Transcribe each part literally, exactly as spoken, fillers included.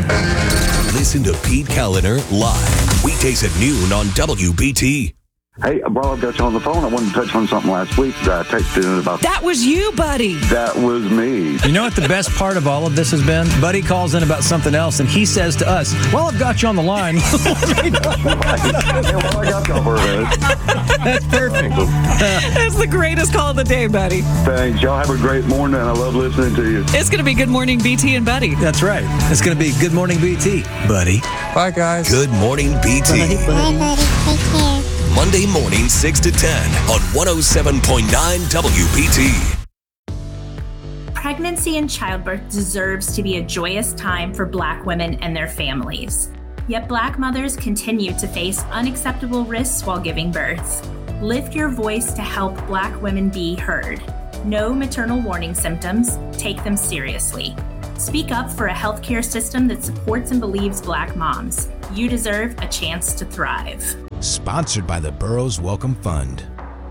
Listen to Pete Kaliner live weekdays at noon on W B T. Hey, while I've got you on the phone, I wanted to touch on something last week that I texted about. That was you, Buddy. That was me. You know what the best part of all of this has been? Buddy calls in about something else, and he says to us, well, I've got you on the line. Hey, well, I got you over it. That's perfect. That's the greatest call of the day, Buddy. Thanks. Y'all have a great morning. I love listening to you. It's going to be Good Morning B T and Buddy. That's right. It's going to be Good Morning B T, buddy. Bye, guys. Good Morning B T. Bye, buddy. Take care. Monday morning, six to ten on one oh seven point nine W B T. Pregnancy and childbirth deserves to be a joyous time for Black women and their families. Yet Black mothers continue to face unacceptable risks while giving birth. Lift your voice to help Black women be heard. Know maternal warning symptoms. Take them seriously. Speak up for a healthcare system that supports and believes Black moms. You deserve a chance to thrive. Sponsored by the Burroughs Welcome Fund.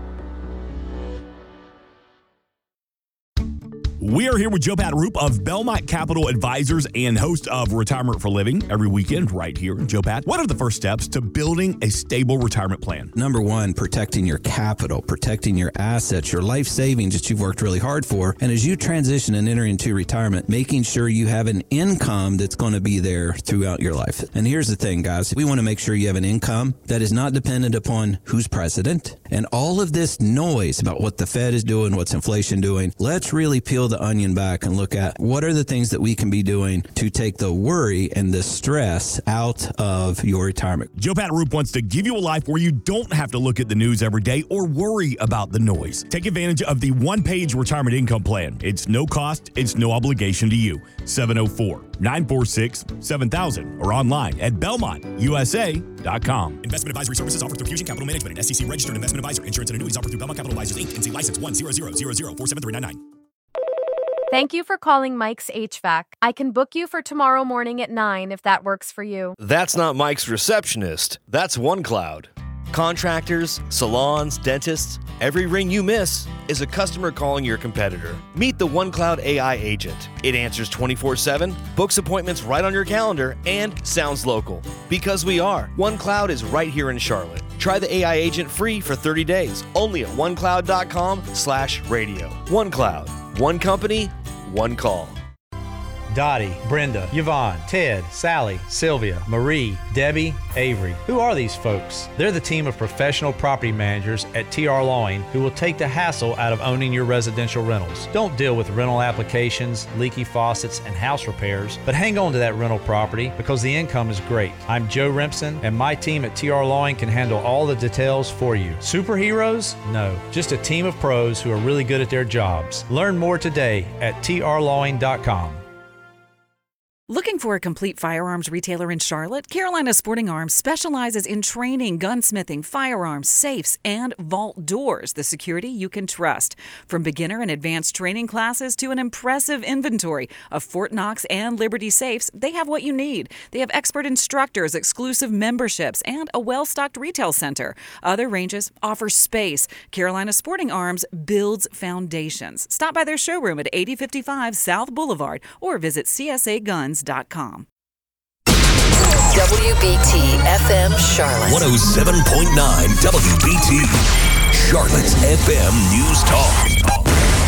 We are here with Joe Pat Roop of Belmont Capital Advisors and host of Retirement for Living every weekend right here. Joe Pat, what are the first steps to building a stable retirement plan? Number one, protecting your capital, protecting your assets, your life savings that you've worked really hard for. And as you transition and enter into retirement, making sure you have an income that's going to be there throughout your life. And here's the thing, guys. We want to make sure you have an income that is not dependent upon who's president and all of this noise about what the Fed is doing, what's inflation doing. Let's really peel the onion back and look at what are the things that we can be doing to take the worry and the stress out of your retirement. Joe Pat Roop wants to give you a life where you don't have to look at the news every day or worry about the noise. Take advantage of the one-page retirement income plan. It's no cost, it's no obligation to you. seven oh four, nine four six, seven thousand or online at belmont u s a dot com. Investment advisory services offered through Fusion Capital Management, an S E C registered investment advisor. Insurance and annuities offered through Belmont Capital Advisors, Incorporated. N C license one zero zero zero zero four seven three nine nine. Thank you for calling Mike's H V A C. I can book you for tomorrow morning at nine if that works for you. That's not Mike's receptionist. That's OneCloud. Contractors, salons, dentists, every ring you miss is a customer calling your competitor. Meet the OneCloud A I agent. It answers twenty-four seven, books appointments right on your calendar, and sounds local. Because we are. OneCloud is right here in Charlotte. Try the A I agent free for thirty days, only at onecloud.com slash radio. OneCloud. One company, one call. Dottie, Brenda, Yvonne, Ted, Sally, Sylvia, Marie, Debbie, Avery. Who are these folks? They're the team of professional property managers at T R Lawing who will take the hassle out of owning your residential rentals. Don't deal with rental applications, leaky faucets, and house repairs, but hang on to that rental property because the income is great. I'm Joe Rimpson, and my team at T R Lawing can handle all the details for you. Superheroes? No, just a team of pros who are really good at their jobs. Learn more today at T R lawing dot com. Looking for a complete firearms retailer in Charlotte? Carolina Sporting Arms specializes in training, gunsmithing, firearms, safes, and vault doors, the security you can trust. From beginner and advanced training classes to an impressive inventory of Fort Knox and Liberty safes, they have what you need. They have expert instructors, exclusive memberships, and a well-stocked retail center. Other ranges offer space. Carolina Sporting Arms builds foundations. Stop by their showroom at eighty fifty-five South Boulevard or visit c s a guns dot com. W B T F M Charlotte. one oh seven point nine W B T. Charlotte's F M News Talk.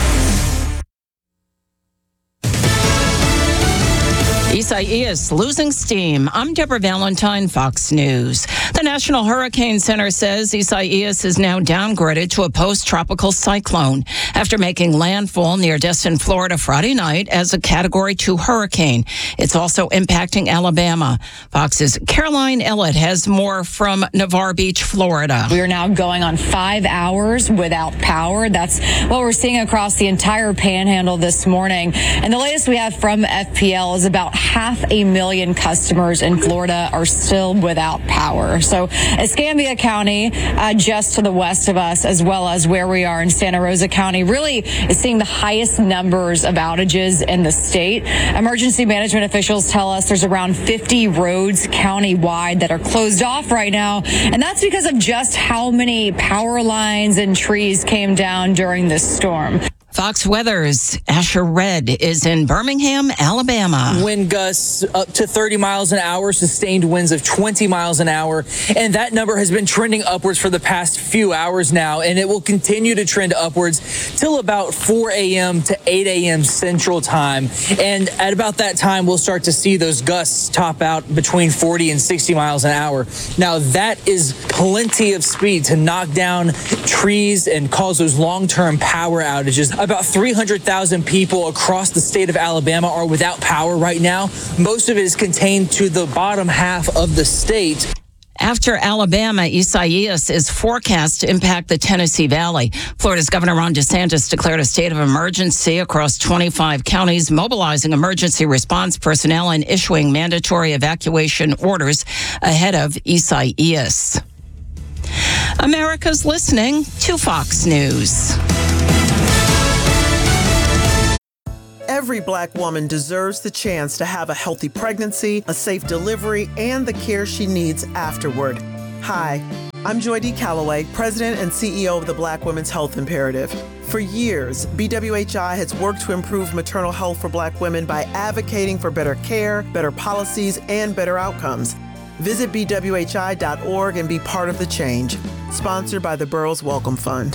Isaias losing steam. I'm Deborah Valentine, Fox News. The National Hurricane Center says Isaias is now downgraded to a post-tropical cyclone after making landfall near Destin, Florida Friday night as a Category two hurricane. It's also impacting Alabama. Fox's Caroline Ellett has more from Navarre Beach, Florida. We are now going on five hours without power. That's what we're seeing across the entire panhandle this morning. And the latest we have from F P L is about half a million customers in Florida are still without power. So Escambia County, uh, just to the west of us, as well as where we are in Santa Rosa County, really is seeing the highest numbers of outages in the state. Emergency management officials tell us there's around fifty roads county-wide that are closed off right now, and that's because of just how many power lines and trees came down during this storm. Fox Weather's Asher Red is in Birmingham, Alabama. Wind gusts up to thirty miles an hour, sustained winds of twenty miles an hour. And that number has been trending upwards for the past few hours now. And it will continue to trend upwards till about four a.m. to eight a.m. Central Time. And at about that time, we'll start to see those gusts top out between forty and sixty miles an hour. Now, that is plenty of speed to knock down trees and cause those long-term power outages. About three hundred thousand people across the state of Alabama are without power right now. Most of it is contained to the bottom half of the state. After Alabama, Isaias is forecast to impact the Tennessee Valley. Florida's Governor Ron DeSantis declared a state of emergency across twenty-five counties, mobilizing emergency response personnel and issuing mandatory evacuation orders ahead of Isaias. America's listening to Fox News. Every Black woman deserves the chance to have a healthy pregnancy, a safe delivery, and the care she needs afterward. Hi, I'm Joy D. Calloway, President and C E O of the Black Women's Health Imperative. For years, B W H I has worked to improve maternal health for Black women by advocating for better care, better policies, and better outcomes. Visit B W H I dot org and be part of the change. Sponsored by the Burroughs Welcome Fund.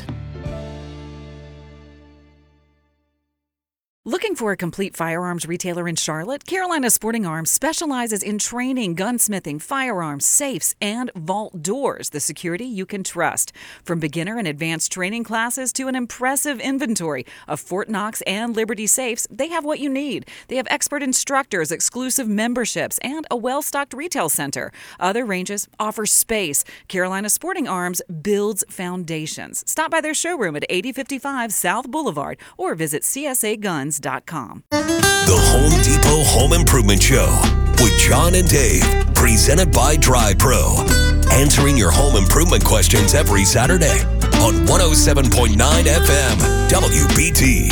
Looking for a complete firearms retailer in Charlotte? Carolina Sporting Arms specializes in training, gunsmithing, firearms, safes, and vault doors, the security you can trust. From beginner and advanced training classes to an impressive inventory of Fort Knox and Liberty safes, they have what you need. They have expert instructors, exclusive memberships, and a well-stocked retail center. Other ranges offer space. Carolina Sporting Arms builds foundations. Stop by their showroom at eighty fifty-five South Boulevard or visit C S A guns dot com. The Home Depot Home Improvement Show with John and Dave, presented by Dry Pro. Answering your home improvement questions every Saturday on one oh seven point nine F M W B T.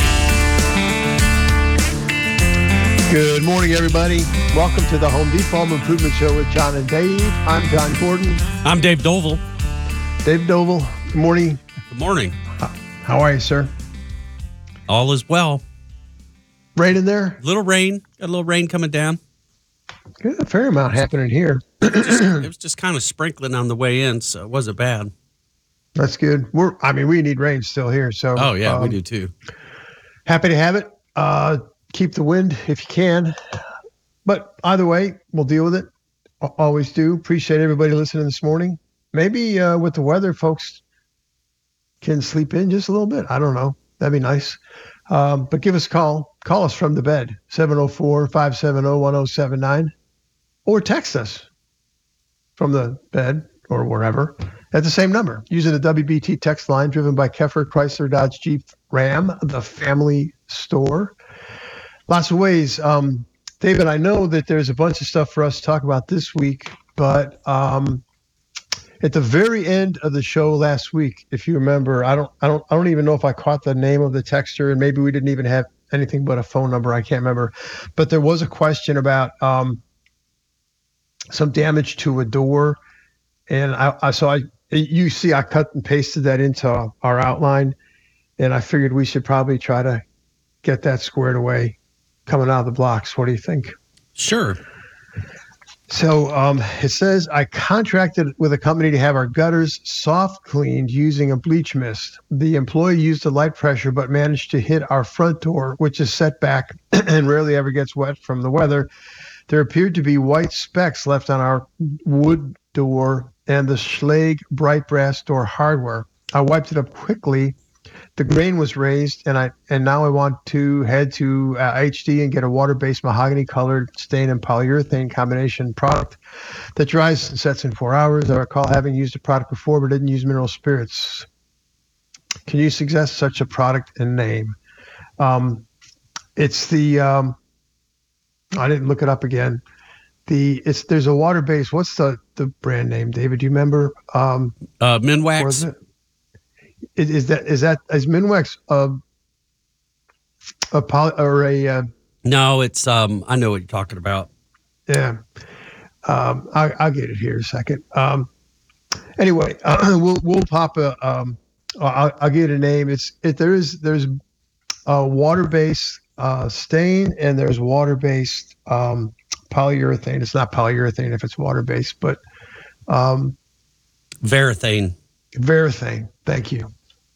Good morning, everybody. Welcome to the Home Depot Home Improvement Show with John and Dave. I'm John Gordon. I'm Dave Dovell. Dave Dovell, good morning. Good morning. How are you, sir? All is well. Rain in there? Little rain. Got a little rain coming down. Good, a fair amount happening here. It was, just, it was just kind of sprinkling on the way in, so it wasn't bad. That's good. We're, I mean, we need rain still here. So. Oh, yeah, um, we do too. Happy to have it. Uh, keep the wind if you can. But either way, we'll deal with it. Always do. Appreciate everybody listening this morning. Maybe uh, with the weather, folks can sleep in just a little bit. I don't know. That'd be nice. Um, but give us a call. Call us from the bed, seven oh four, five seven oh, one oh seven nine, or text us from the bed or wherever at the same number using the W B T text line driven by Keffer Chrysler Dodge Jeep Ram, the family store. Lots of ways. Um, David, I know that there's a bunch of stuff for us to talk about this week, but um, at the very end of the show last week, if you remember, I don't, I don't, I don't even know if I caught the name of the texter, and maybe we didn't even have anything but a phone number. I can't remember, but there was a question about um, some damage to a door, and I, I so I, you see, I cut and pasted that into our outline, and I figured we should probably try to get that squared away coming out of the blocks. What do you think? Sure. So um, it says, I contracted with a company to have our gutters soft cleaned using a bleach mist. The employee used a light pressure, but managed to hit our front door, which is set back and rarely ever gets wet from the weather. There appeared to be white specks left on our wood door and the Schlage bright brass door hardware. I wiped it up quickly. The grain was raised, and I and now I want to head to uh, H D and get a water-based mahogany-colored stain and polyurethane combination product that dries and sets in four hours. I recall having used a product before, but didn't use mineral spirits. Can you suggest such a product and name? Um, it's the um, I didn't look it up again. The it's there's a water-based. What's the the brand name, David? Do you remember? Um, uh, Minwax. Is, is that is that is Minwax a a poly, or a? Uh, no, it's um. I know what you're talking about. Yeah, um, I, I'll get it here in a second. Um, anyway, uh, we'll we'll pop a um. I'll, I'll get a name. It's it there is there's uh, water-based uh, stain, and there's water-based um, polyurethane. It's not polyurethane if it's water-based, but um, Varathane. Varathane. Thank you.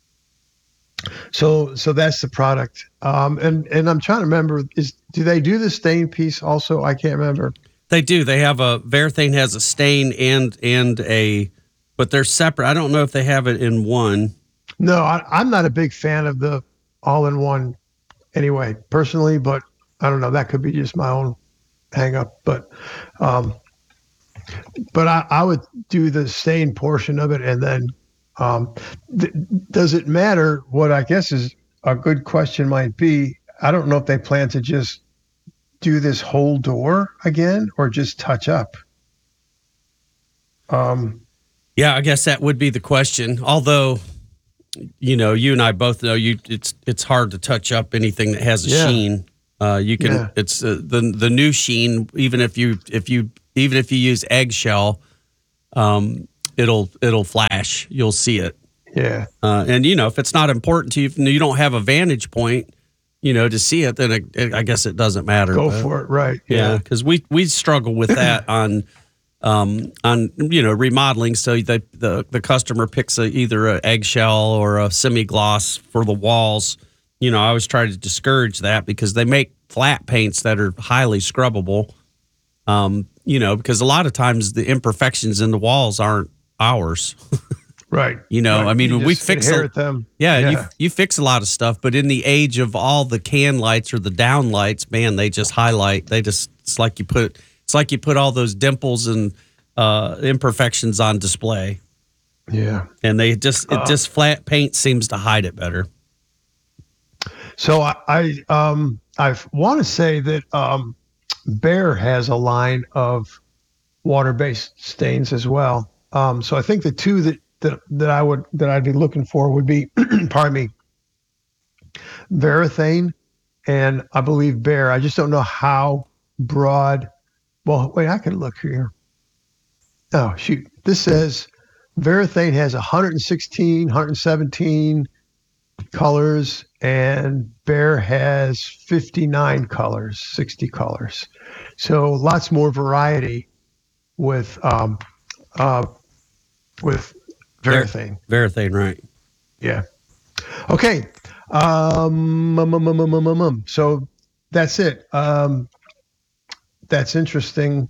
So, so that's the product. Um, and and I'm trying to remember. Is do they do the stain piece also? I can't remember. They do. They have a Varathane has a stain and and a, but they're separate. I don't know if they have it in one. No, I, I'm not a big fan of the all-in-one anyway, personally. But I don't know. That could be just my own hang-up. But, um, but I, I would do the stain portion of it, and then um, th- does it matter? What I guess is a good question might be. I don't know if they plan to just do this whole door again or just touch up. Um, yeah, I guess that would be the question. Although, you know, you and I both know you it's it's hard to touch up anything that has a Yeah. sheen. Uh, you can Yeah. it's uh, the the new sheen. Even if you if you even if you use eggshell, um, it'll it'll flash. You'll see it. Yeah. Uh, and you know, if it's not important to you, if you don't have a vantage point, you know, to see it, then it, it, I guess it doesn't matter. Go But, for it, right? Yeah, because we we struggle with that on um, on you know remodeling. So the the, the customer picks a, either an eggshell or a semi gloss for the walls. You know, I always try to discourage that because they make flat paints that are highly scrubbable. Um, you know, because a lot of times the imperfections in the walls aren't ours. Right. You know, Right. I mean, You when we just fix inherit a, them. Yeah, Yeah. You, you fix a lot of stuff, but in the age of all the can lights or the down lights, man, they just highlight. They just it's like you put it's like you put all those dimples and uh, imperfections on display. Yeah. And they just it Uh, just flat paint seems to hide it better. So I, I um I want to say that um Behr has a line of water-based stains as well. Um, so I think the two that that that I would that I'd be looking for would be, pardon me, Varathane, and I believe Behr. I just don't know how broad. Well, wait, I can look here. Oh shoot, this says Varathane has one hundred sixteen, one hundred seventeen colors, and Behr has fifty-nine colors, sixty colors. So lots more variety with um uh with Varathane. Varathane, right? Yeah. Okay. Um, um, um, um, um, um, um. So that's it. Um, that's interesting.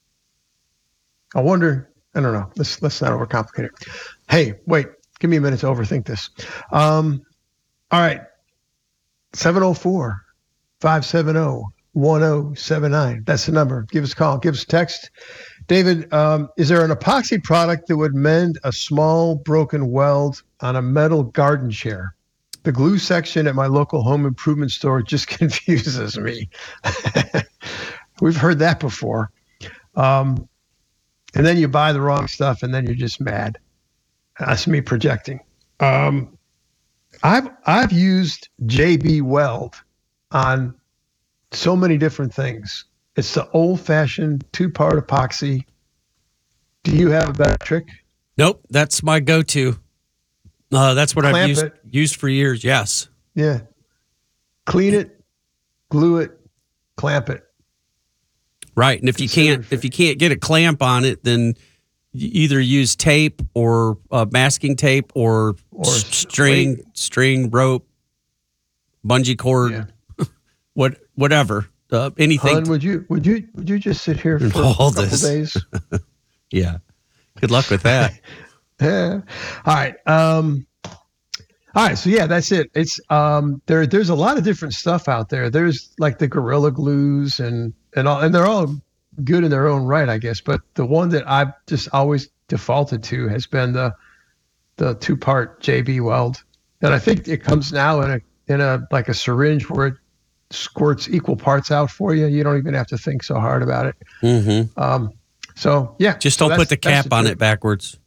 I wonder. I don't know. Let's let's not overcomplicate it. Hey, wait. Give me a minute to overthink this. Um, all right. seven oh four, five seven oh, one oh seven nine. That's the number. Give us a call. Give us a text. David, um, is there an epoxy product that would mend a small broken weld on a metal garden chair? The glue section at my local home improvement store just confuses me. We've heard that before. Um, and then you buy the wrong stuff, and then you're just mad. That's me projecting. Um, I've I've used J B Weld on so many different things. It's the old-fashioned two-part epoxy. Do you have a better trick? Nope, that's my go-to. Uh, that's what I've Clamp used it. used for years. Yes. Yeah. Clean it, glue it, clamp it. Right, and if you can't if you can't get a clamp on it, then you either use tape or uh, masking tape or, Or s- string, wait. string, rope, bungee cord, what whatever, uh, anything. Hun, would you would you would you just sit here for All a couple this. days? Yeah, good luck with that. Yeah. All right. Um, all right. So yeah, that's it. It's um, there. There's a lot of different stuff out there. There's like the Gorilla Glues and and all, and they're all good in their own right, I guess. But the one that I've just always defaulted to has been the the two part J B Weld, and I think it comes now in a in a like a syringe where it squirts equal parts out for you. You don't even have to think so hard about it. Mm-hmm. Um, so yeah, Just so don't put the that's- that's cap on trick. it backwards.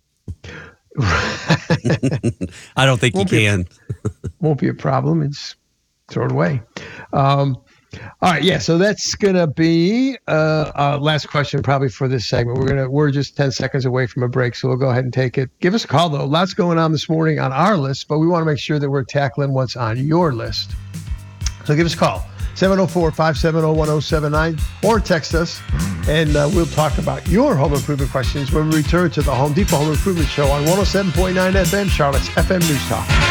I don't think you Won't be a- can. Won't be a problem. It's throw it away. Um, all right, yeah. So that's gonna be uh, uh, last question probably for this segment. We're gonna we're just ten seconds away from a break, so we'll go ahead and take it. Give us a call though. Lots going on this morning on our list, but we want to make sure that we're tackling what's on your list. So give us a call, seven oh four, five seven oh, one oh seven nine, or text us, and uh, we'll talk about your home improvement questions when we return to the Home Depot Home Improvement Show on one oh seven point nine F M, Charlotte's F M News Talk.